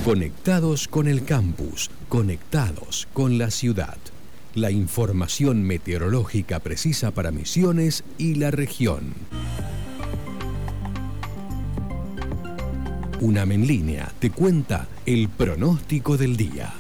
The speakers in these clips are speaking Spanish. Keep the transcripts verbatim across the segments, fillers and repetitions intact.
Conectados con el campus, conectados con la ciudad. La información meteorológica precisa para Misiones y la región. UNAM en línea te cuenta el pronóstico del día.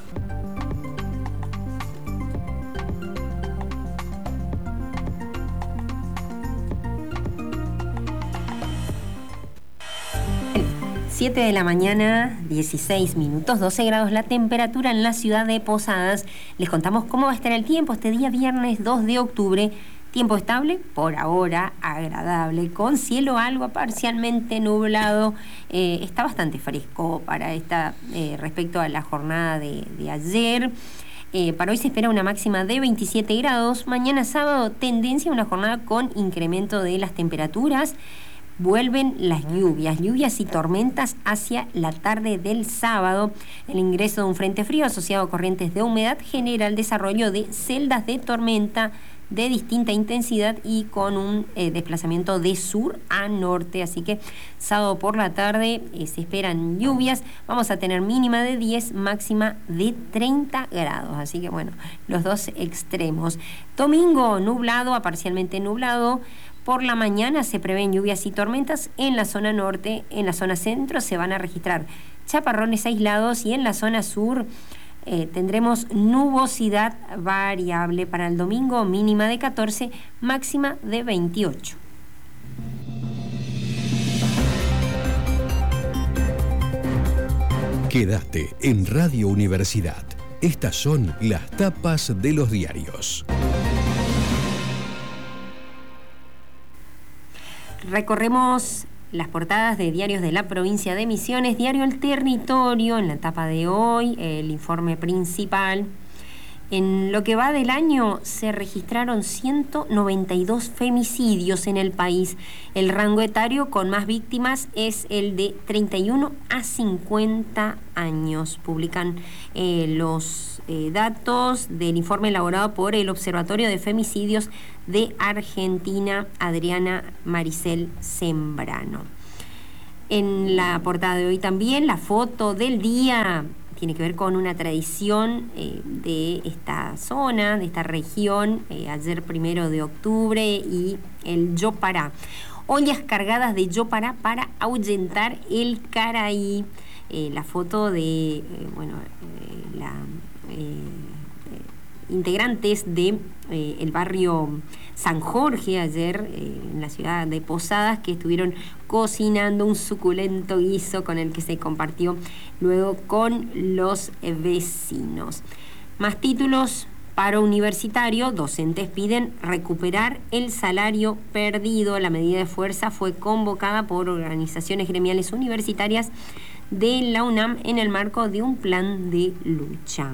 siete de la mañana, dieciséis minutos, doce grados la temperatura en la ciudad de Posadas. Les contamos cómo va a estar el tiempo este día viernes dos de octubre. Tiempo estable, por ahora agradable, con cielo algo parcialmente nublado. Eh, está bastante fresco para esta eh, respecto a la jornada de, de ayer. Eh, para hoy se espera una máxima de veintisiete grados. Mañana sábado, tendencia a una jornada con incremento de las temperaturas. Vuelven las lluvias, lluvias y tormentas hacia la tarde del sábado. El ingreso de un frente frío asociado a corrientes de humedad genera el desarrollo de celdas de tormenta de distinta intensidad y con un eh, desplazamiento de sur a norte. Así que sábado por la tarde eh, se esperan lluvias. Vamos a tener mínima de diez, máxima de treinta grados. Así que bueno, los dos extremos. Domingo nublado a parcialmente nublado. Por la mañana se prevén lluvias y tormentas en la zona norte. En la zona centro se van a registrar chaparrones aislados y en la zona sur eh, tendremos nubosidad variable para el domingo, mínima de catorce, máxima de veintiocho. Quedaste en Radio Universidad. Estas son las tapas de los diarios. Recorremos las portadas de diarios de la provincia de Misiones. Diario El Territorio, en la etapa de hoy, el informe principal. En lo que va del año se registraron ciento noventa y dos femicidios en el país. El rango etario con más víctimas es el de treinta y uno a cincuenta años. Publican eh, los eh, datos del informe elaborado por el Observatorio de Femicidios de Argentina, Adriana Maricel Sembrano. En la portada de hoy también, la foto del día tiene que ver con una tradición eh, de esta zona, de esta región, eh, ayer primero de octubre, y el yopará. Ollas cargadas de yopará para ahuyentar el caraí. Eh, la foto de, eh, bueno, eh, la... Eh, integrantes de eh, el barrio San Jorge ayer eh, en la ciudad de Posadas, que estuvieron cocinando un suculento guiso con el que se compartió luego con los vecinos. Más títulos. Paro universitario, docentes piden recuperar el salario perdido. La medida de fuerza fue convocada por organizaciones gremiales universitarias de la UNAM en el marco de un plan de lucha.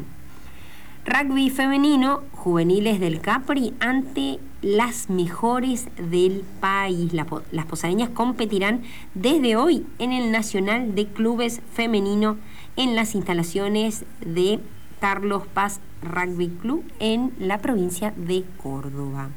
Rugby femenino, juveniles del Capri ante las mejores del país. La, las posadeñas competirán desde hoy en el Nacional de Clubes Femenino en las instalaciones de Carlos Paz Rugby Club en la provincia de Córdoba.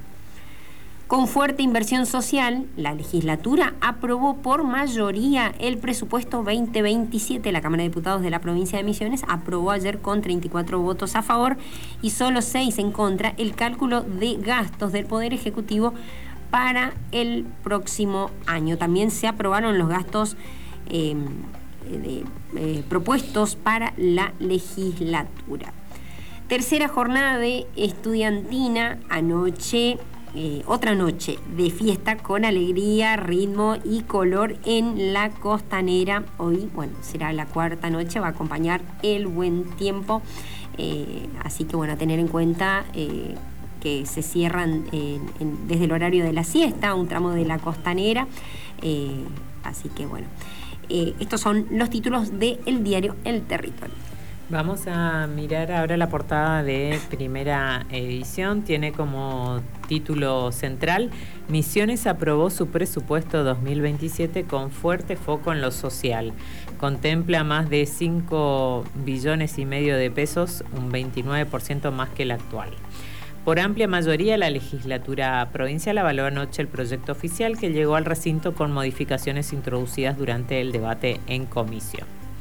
Con fuerte inversión social, la legislatura aprobó por mayoría el presupuesto veinte veintisiete. La Cámara de Diputados de la provincia de Misiones aprobó ayer con treinta y cuatro votos a favor y solo seis en contra el cálculo de gastos del Poder Ejecutivo para el próximo año. También se aprobaron los gastos eh, de, eh, propuestos para la legislatura. Tercera jornada de estudiantina anoche. Eh, otra noche de fiesta con alegría, ritmo y color en la Costanera. Hoy, bueno, será la cuarta noche, va a acompañar el buen tiempo. Eh, así que, bueno, a tener en cuenta eh, que se cierran eh, en, desde el horario de la siesta, un tramo de la Costanera. Eh, así que, bueno, eh, estos son los títulos del diario El Territorio. Vamos a mirar ahora la portada de Primera Edición. Tiene como título central: Misiones aprobó su presupuesto dos mil veintisiete con fuerte foco en lo social. Contempla más de cinco billones y medio de pesos, un veintinueve por ciento más que el actual. Por amplia mayoría, la legislatura provincial avaló anoche el proyecto oficial, que llegó al recinto con modificaciones introducidas durante el debate en comisión.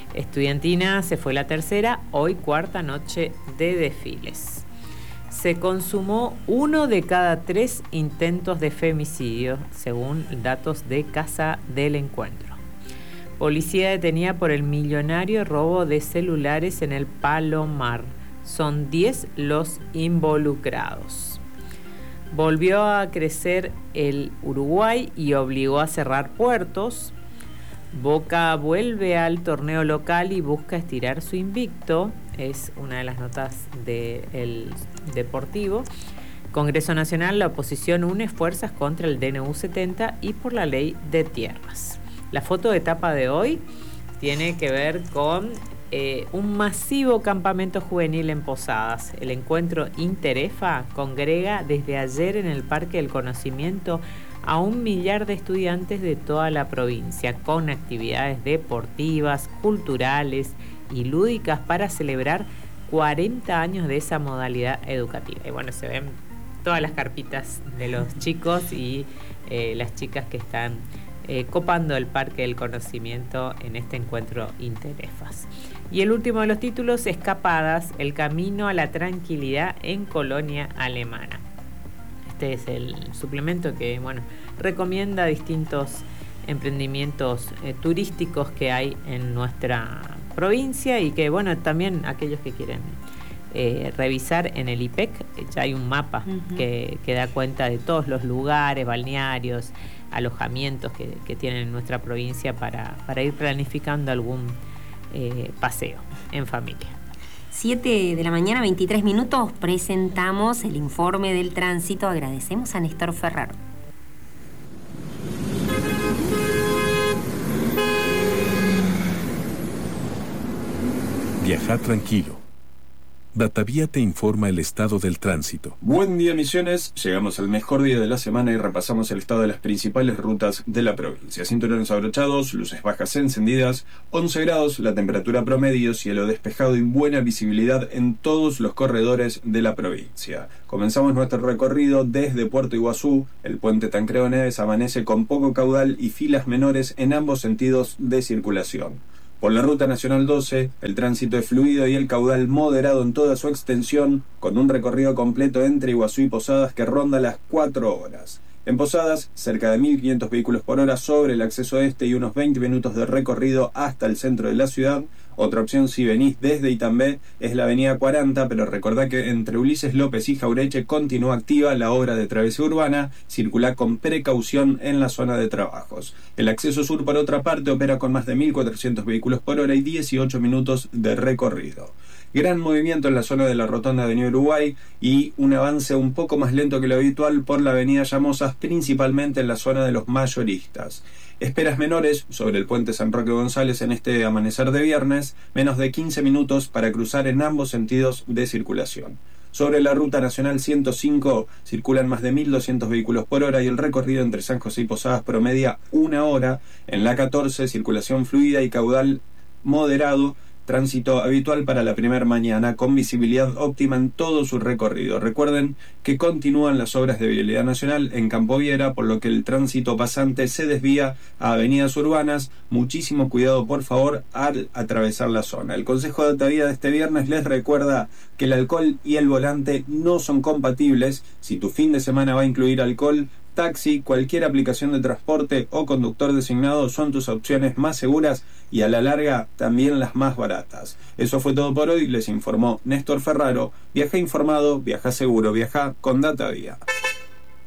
estudiantina se fue la tercera, hoy cuarta noche de desfiles. Se consumó uno de cada tres intentos de femicidio, según datos de Casa del Encuentro. Policía detenida por el millonario robo de celulares en el Palomar. Son diez los involucrados. Volvió a crecer el Uruguay y obligó a cerrar puertos. Boca vuelve al torneo local y busca estirar su invicto. Es una de las notas del Deportivo. Congreso Nacional, la oposición une fuerzas contra el D N U setenta y por la ley de tierras. La foto de tapa de hoy tiene que ver con eh, un masivo campamento juvenil en Posadas. El encuentro Interefa congrega desde ayer en el Parque del Conocimiento a un millar de estudiantes de toda la provincia, con actividades deportivas, culturales y lúdicas para celebrar cuarenta años de esa modalidad educativa. Y bueno, se ven todas las carpitas de los chicos y eh, las chicas que están eh, copando el Parque del Conocimiento en este encuentro Interefas. Y el último de los títulos, Escapadas, el camino a la tranquilidad en Colonia Alemana. Este es el suplemento que, bueno, recomienda distintos emprendimientos eh, turísticos que hay en nuestra provincia y que, bueno, también aquellos que quieren eh, revisar en el I P E C, ya hay un mapa uh-huh. que, que da cuenta de todos los lugares, balnearios, alojamientos que, que tienen en nuestra provincia para, para ir planificando algún eh, paseo en familia. siete de la mañana, veintitrés minutos, presentamos el informe del tránsito. Agradecemos a Néstor Ferraro. Viaja tranquilo. Datavía te informa el estado del tránsito. Buen día, Misiones. Llegamos al mejor día de la semana y repasamos el estado de las principales rutas de la provincia. Cinturones abrochados, luces bajas encendidas, once grados, la temperatura promedio, cielo despejado y buena visibilidad en todos los corredores de la provincia. Comenzamos nuestro recorrido desde Puerto Iguazú. El puente Tancredo Neves amanece con poco caudal y filas menores en ambos sentidos de circulación. Por la Ruta Nacional doce, el tránsito es fluido y el caudal moderado en toda su extensión, con un recorrido completo entre Iguazú y Posadas que ronda las cuatro horas. En Posadas, cerca de mil quinientos vehículos por hora sobre el acceso este y unos veinte minutos de recorrido hasta el centro de la ciudad. Otra opción si venís desde Itambé es la avenida cuarenta, pero recordá que entre Ulises López y Jaureche continúa activa la obra de travesía urbana. Circulá con precaución en la zona de trabajos. El acceso sur, por otra parte, opera con más de mil cuatrocientos vehículos por hora y dieciocho minutos de recorrido. Gran movimiento en la zona de la rotonda de Avenida Uruguay y un avance un poco más lento que lo habitual por la avenida Llamosas, principalmente en la zona de los mayoristas. Esperas menores sobre el puente San Roque González en este amanecer de viernes, menos de quince minutos para cruzar en ambos sentidos de circulación. Sobre la Ruta Nacional ciento cinco circulan más de mil doscientos vehículos por hora y el recorrido entre San José y Posadas promedia una hora. En la catorce, circulación fluida y caudal moderado. Tránsito habitual para la primera mañana, con visibilidad óptima en todo su recorrido. Recuerden que continúan las obras de vialidad nacional en Campo Viera, por lo que el tránsito pasante se desvía a avenidas urbanas. Muchísimo cuidado, por favor, al atravesar la zona. El Consejo de Datavía de este viernes les recuerda que el alcohol y el volante no son compatibles. Si tu fin de semana va a incluir alcohol, taxi, cualquier aplicación de transporte o conductor designado son tus opciones más seguras y a la larga también las más baratas. Eso fue todo por hoy, les informó Néstor Ferraro. Viaja informado, viaja seguro, viaja con Datavía.